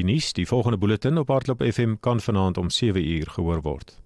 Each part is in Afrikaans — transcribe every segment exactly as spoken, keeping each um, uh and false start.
nuus. Die volgende bulletin op Hardloop F M kan vanaand om sewe uur gehoor word.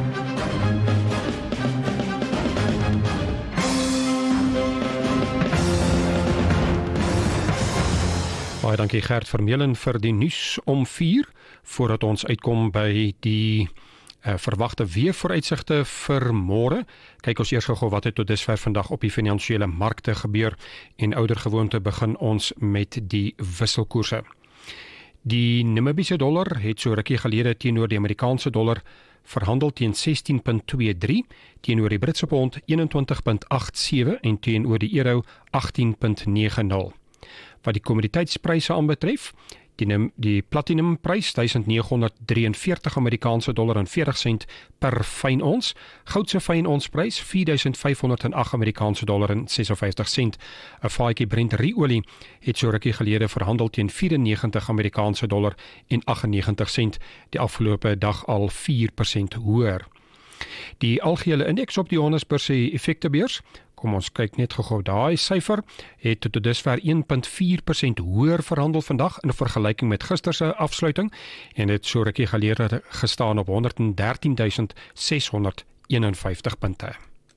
Baie dankie Gert Vermeulen vir die nuus om vier, voordat ons uitkom by die uh, verwagte weervooruitsigte vir môre. Kyk ons eers gou wat het tot dusver vandag op die finansiële markte gebeur en oudergewoonte begin ons met die wisselkoerse. Die Namibiese dollar het so rukkie gelede teenoor die Amerikaanse dollar verhandel teen sestien komma twee drie, teenoor die Britse pond eenentwintig komma agt sewe en teenoor die euro agttien komma nege nul. Wat die kommoditeitspryse aanbetref, die, die platinumprys duisend negenhonderd drieënveertig Amerikaanse dollar en veertig sent per fyn ons, goudse fyn ons prys vier duisend vyfhonderd agt Amerikaanse dollar en ses of vyftig sent. 'n Vaatjie Brent ruolie het so rukkie gelede verhandel teen vyfennegentig Amerikaanse dollar en agtennegentig sent, die afgelope dag al vier persent hoër. Die algehele indeks op die Johannesburg se effektebeurs, kom ons kyk net gou-gou daai syfer, het tot dusver een komma vier persent hoër verhandel vandag in vergelyking met gister se afsluiting en het so rukkie gelede gestaan op honderddertien duisend seshonderd eenenvyftig punte.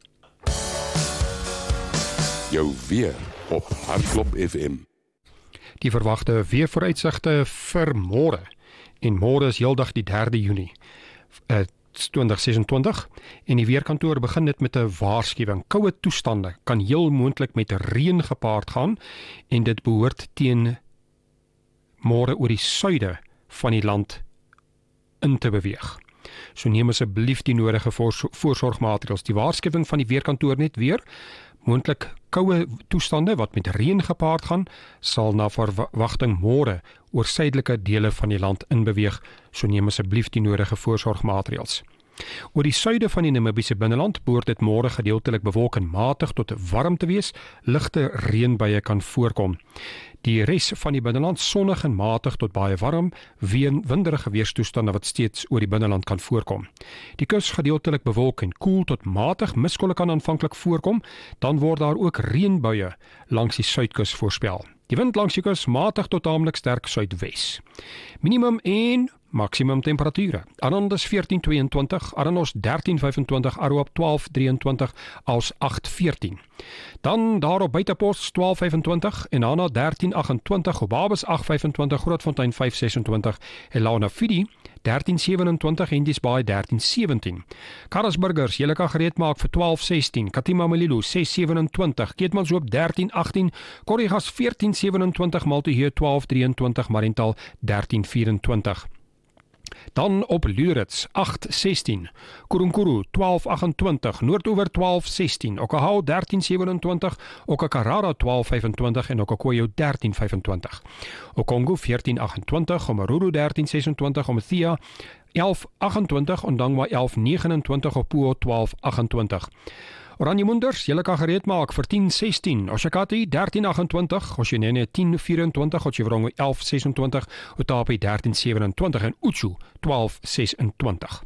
Jou weer op Hardloop F M. Die verwagte weervooruitsigte vir môre, en môre is heeldag die derde Junie. Uh, twintig sesentwintig en die weerkantoor begin dit met 'n waarskuwing. Koue toestande kan heel moontlik met reën gepaard gaan en dit behoort teen môre oor die suide van die land in te beweeg. So neem asseblief die nodige voorsorgmaatreëls. Die waarskuwing van die weerkantoor net weer, moontlik koue toestande wat met reën gepaard gaan, sal na verwagting môre oor suidelike dele van die land inbeweeg, so neem asseblief die nodige voorsorgmaatreëls. Oor die suide van die Namibiese binneland behoort dit môre gedeeltelik bewolk en matig tot warm te wees, ligte reënbuie kan voorkom. Die res van die binneland sonnig en matig tot baie warm, ween winderige weerstoestande wat steeds oor die binneland kan voorkom. Die kus gedeeltelik bewolk en koel tot matig, miskolle kan aanvanklik voorkom, dan word daar ook reënbuie langs die suidkus voorspel. Die wind langs die kus matig tot taamlik sterk suidwes. Minimum en maksimum temperature. Arandas veertien tweeëntwintig, Aranos dertien vyfentwintig, Aroop twaalf drieëntwintig als agt veertien. Dan daarop Buitepos twaalf vyfentwintig, Enana dertien agentwintig, Obabas agt vyfentwintig, Grootfontein vyf sesentwintig, Elana Fidi dertien sewenentwintig, Henties Baai dertien sewentien. Karasburgers, julle kan gereed maak vir twaalf sestien, Katima Malilo ses sewenentwintig, Keetmanshoop dertien agttien, Korrigas veertien sewenentwintig, Malteheer twaalf drieëntwintig, Mariental dertien vyfentwintig. Dan op Lurits agt sestien, Kurunguru twaalf agentwintig, Noordoewer twaalf sestien, Okahau dertien sewenentwintig, Okakarara twaalf vyfentwintig en Okakoyo dertien vyfentwintig. Okongo veertien agentwintig, Omaruru dertien sesentwintig, Omathia elf agentwintig, Ondangwa elf negenentwintig, Opuo twaalf agentwintig. Oranjemunders, julle kan gereed maak vir tien sestien, Oshakati dertien agentwintig, Oshenene tien vyfentwintig, Otjivrongo elf sesentwintig, Otapi dertien sewenentwintig en Utsu twaalf sesentwintig.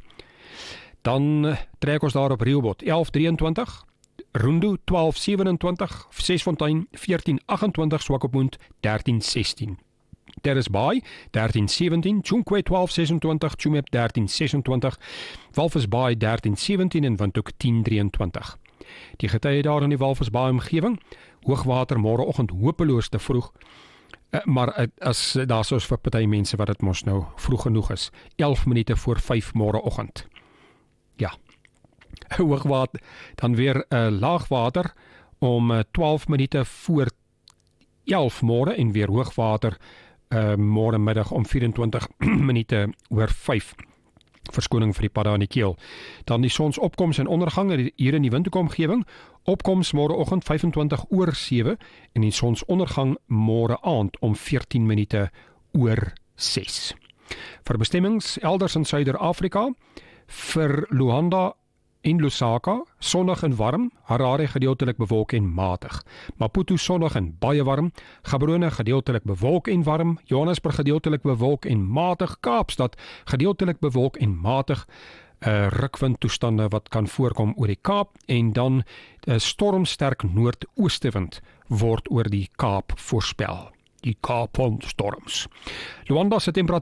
Dan trek ons daar op Riobot elf drieëntwintig, Rundu twaalf sewenentwintig, Sesfontein veertien agentwintig, Swakopmund dertien sestien. Terrace Bay dertien sewentien, Chunkwe twaalf sesentwintig, Chumep dertien sesentwintig, Walvis Bay dertien sewentien en Windhoek tien drieëntwintig. Die getye daar in die Walvis Bay omgewing, hoogwater môreoggend hopeloos te vroeg, maar as daar soos vir party mense wat dit mos nou vroeg genoeg is, elf minute voor vyf môreoggend. Ja, hoogwater, dan weer uh, laagwater om uh, twaalf minute voor elf môre en weer hoogwater uh, môre middag om vyfentwintig minute oor vyf. Verskoning vir die padda in die keel. Dan die sonsopkoms en ondergang hier in die Windhoek-omgewing. Opkoms môreoggend vyfentwintig oor sewe en die sonsondergang môre aand om veertien minute oor ses. Vir bestemmings elders in Suider-Afrika, vir Luanda en Lusaka, sonnig en warm, Harare gedeeltelik bewolk en matig. Maputo sonnig en baie warm, Gaborone gedeeltelik bewolk en warm, Johannesburg gedeeltelik bewolk en matig, Kaapstad gedeeltelik bewolk en matig, uh, rukwindtoestande wat kan voorkom oor die Kaap en dan uh, stormsterk noordoostewind word oor die Kaap voorspel. Die Kaap van storms. Luanda se temperatuur